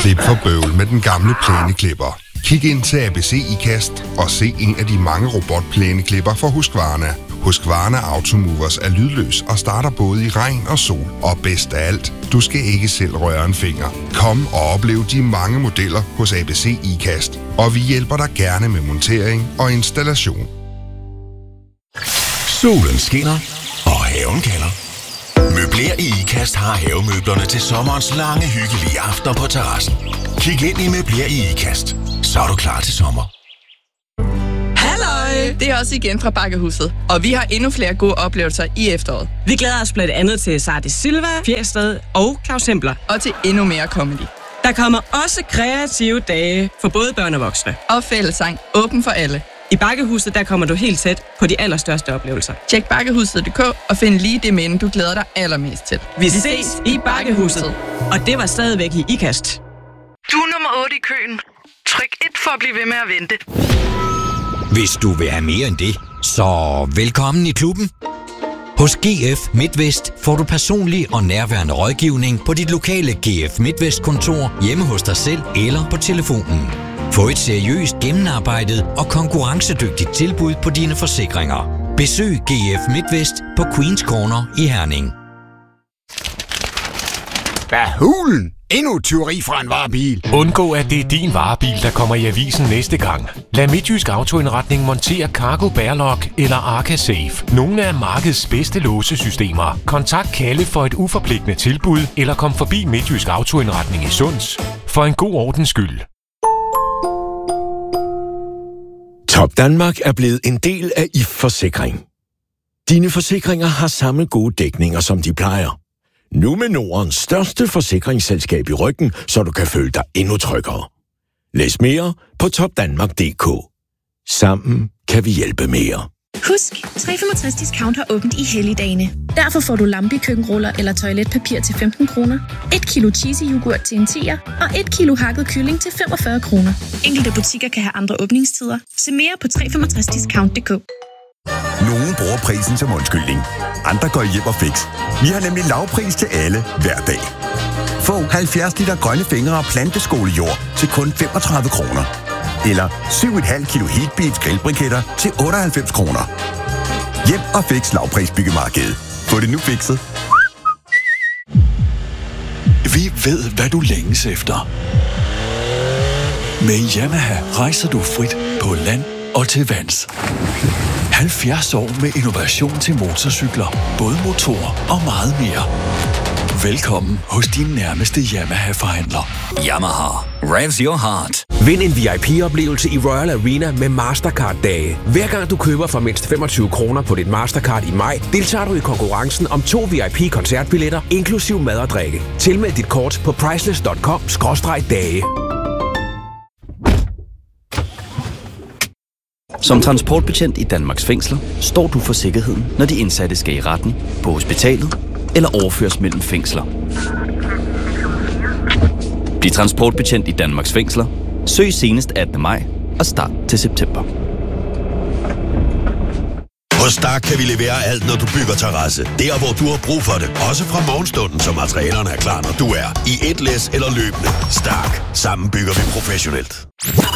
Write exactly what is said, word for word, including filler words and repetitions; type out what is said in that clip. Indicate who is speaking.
Speaker 1: Slip for bøvl med den gamle plæneklipper. Kig ind til A B C IKAST og se en af de mange robotplæneklipper fra Husqvarna. Husqvarna Automovers er lydløs og starter både i regn og sol. Og bedst af alt, du skal ikke selv røre en finger. Kom og oplev de mange modeller hos A B C IKAST. Og vi hjælper dig gerne med montering og installation.
Speaker 2: Solen skinner, og haven kalder. Møbler i IKAST har havemøblerne til sommerens lange, hyggelige aftener på terrassen. Kig ind i Møbler i IKAST, så er du klar til sommer.
Speaker 3: Halløj! Det er også igen fra Bakkehuset, og vi har endnu flere gode oplevelser i efteråret.
Speaker 4: Vi glæder os blandt andet til Sardi Silva, Fjersted og Claus Hempler.
Speaker 3: Og til endnu mere comedy.
Speaker 4: Der kommer også kreative dage for både børn og voksne.
Speaker 3: Og fællessang åben for alle.
Speaker 4: I Bakkehuset, der kommer du helt tæt på de allerstørste oplevelser.
Speaker 3: Tjek bakkehuset punktum d k og find lige det minde, du glæder dig allermest til.
Speaker 4: Vi ses i Bakkehuset. Og det var stadigvæk i IKAST.
Speaker 5: Du er nummer otte i køen. Tryk et for at blive ved med at vente.
Speaker 6: Hvis du vil have mere end det, så velkommen i klubben. Hos G F MidtVest får du personlig og nærværende rådgivning på dit lokale G F MidtVest-kontor, hjemme hos dig selv eller på telefonen. Få et seriøst, gennemarbejdet og konkurrencedygtigt tilbud på dine forsikringer. Besøg G F MidtVest på Queens Corner i Herning.
Speaker 7: Hvad hulen? Endnu tyveri fra en varebil.
Speaker 8: Undgå, at det er din varebil, der kommer i avisen næste gang. Lad Midtjysk Autoindretning montere Cargo Bearlock eller Arca Safe. Nogle af markedets bedste låsesystemer. Kontakt Kalle for et uforpligtende tilbud, eller kom forbi Midtjysk Autoindretning i Sunds. For en god ordens skyld.
Speaker 9: Top Danmark er blevet en del af I F Forsikring. Dine forsikringer har samme gode dækninger, som de plejer. Nu med Nordens største forsikringsselskab i ryggen, så du kan føle dig endnu tryggere. Læs mere på top danmark punktum d k. Sammen kan vi hjælpe mere.
Speaker 10: Husk, tre femogtres discount har åbent i helligdagene. Derfor får du Lambi køkkenruller eller toiletpapir til femten kroner, et kilo cheesy yoghurt til en tier og et kilo hakket kylling til femogfyrre kroner. Enkelte butikker kan have andre åbningstider. Se mere på tre femogtres discount punktum d k.
Speaker 11: Nogle bruger prisen som undskyldning. Andre går hjem og fix. Vi har nemlig lavpris til alle hver dag. Få halvfjerds liter grønne fingre og planteskolejord til kun femogtredive kroner. Eller syv komma fem kilo Heatbeats grillbriketter til otteoghalvfems kroner. Hjem og fix lavprisbyggemarkedet. Få det nu fikset.
Speaker 12: Vi ved, hvad du længes efter. Med Yamaha rejser du frit på land og til vands. halvfjerds år med innovation til motorcykler, både motor og meget mere. Velkommen hos din nærmeste Yamaha-forhandler.
Speaker 13: Yamaha. Revs your heart.
Speaker 14: Vind en V I P-oplevelse i Royal Arena med Mastercard-dage. Hver gang du køber for mindst femogtyve kroner på dit Mastercard i maj, deltager du i konkurrencen om to V I P-koncertbilletter, inklusiv mad og drikke. Tilmeld dit kort på priceless punktum com skråstreg dage.
Speaker 15: Som transportbetjent i Danmarks fængsler står du for sikkerheden, når de indsatte skal i retten, på hospitalet eller overføres mellem fængsler. Bliv transportbetjent i Danmarks fængsler. Søg senest attende maj og start til september.
Speaker 2: Hos Stark kan vi levere alt, når du bygger terrasse. Der, hvor du har brug for det. Også fra morgenstunden, så materialerne er klar, når du er. I et læs eller løbende. Stark. Sammen bygger vi professionelt.